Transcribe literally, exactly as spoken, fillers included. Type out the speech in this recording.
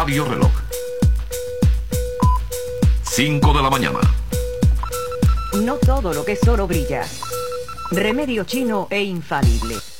Radio Reloj. cinco de la mañana. No todo lo que es oro brilla. Remedio chino e infalible.